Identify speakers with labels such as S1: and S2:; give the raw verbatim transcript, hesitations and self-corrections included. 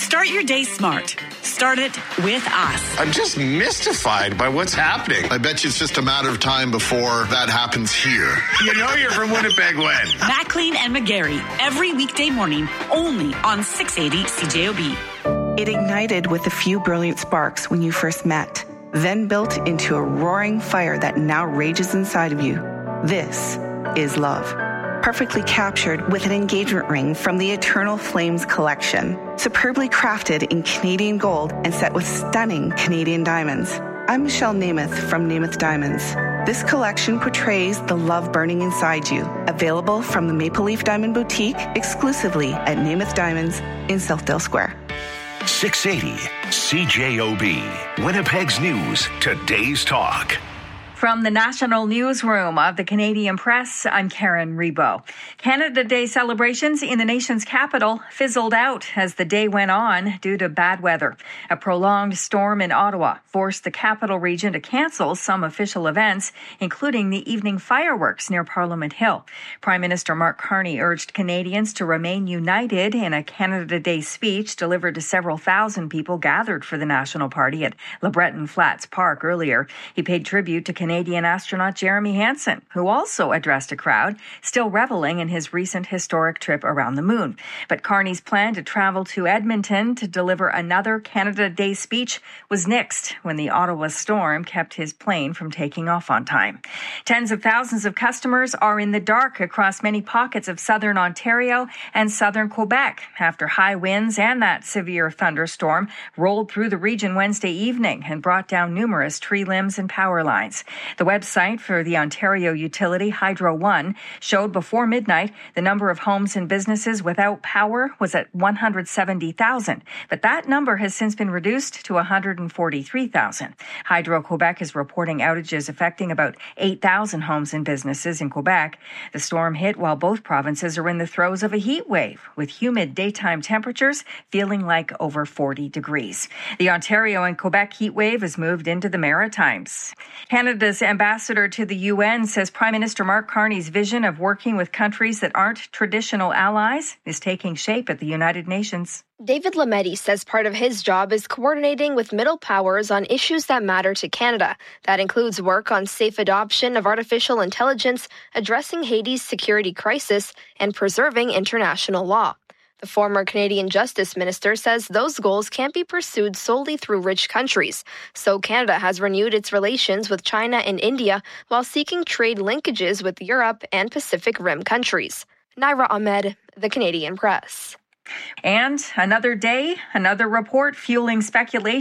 S1: Start your day smart. Start it with us.
S2: I'm just mystified by what's happening.
S3: I bet you it's just a matter of time before that happens here.
S2: You know you're from Winnipeg when?
S1: Maclean and McGarry, every weekday morning, only on six eighty C J O B.
S4: It ignited with a few brilliant sparks when you first met, then built into a roaring fire that now rages inside of you. This is love. Perfectly captured with an engagement ring from the Eternal Flames collection, superbly crafted in Canadian gold and set with stunning Canadian diamonds. I'm Michelle Namath from Namath Diamonds. This collection portrays the love burning inside you. Available from the Maple Leaf Diamond Boutique exclusively at Namath Diamonds in Southdale Square.
S5: six eighty C J O B, Winnipeg's News, today's talk.
S6: From the National Newsroom of the Canadian Press, I'm Karen Rebo. Canada Day celebrations in the nation's capital fizzled out as the day went on due to bad weather. A prolonged storm in Ottawa forced the capital region to cancel some official events, including the evening fireworks near Parliament Hill. Prime Minister Mark Carney urged Canadians to remain united in a Canada Day speech delivered to several thousand people gathered for the National Party at LeBreton Flats Park earlier. He paid tribute to Canadian astronaut Jeremy Hansen, who also addressed a crowd, still reveling in his recent historic trip around the moon. But Carney's plan to travel to Edmonton to deliver another Canada Day speech was nixed when the Ottawa storm kept his plane from taking off on time. Tens of thousands of customers are in the dark across many pockets of southern Ontario and southern Quebec after high winds and that severe thunderstorm rolled through the region Wednesday evening and brought down numerous tree limbs and power lines. The website for the Ontario utility Hydro One showed before midnight the number of homes and businesses without power was at one hundred seventy thousand, but that number has since been reduced to one hundred forty-three thousand. Hydro-Quebec is reporting outages affecting about eight thousand homes and businesses in Quebec. The storm hit while both provinces are in the throes of a heat wave, with humid daytime temperatures feeling like over forty degrees. The Ontario and Quebec heat wave has moved into the Maritimes. Canada's ambassador to the U N says Prime Minister Mark Carney's vision of working with countries that aren't traditional allies is taking shape at the United Nations.
S7: David Lametti says part of his job is coordinating with middle powers on issues that matter to Canada. That includes work on safe adoption of artificial intelligence, addressing Haiti's security crisis, and preserving international law. The former Canadian Justice Minister says those goals can't be pursued solely through rich countries. So Canada has renewed its relations with China and India while seeking trade linkages with Europe and Pacific Rim countries. Naira Ahmed, The Canadian Press.
S6: And another day, another report fueling speculation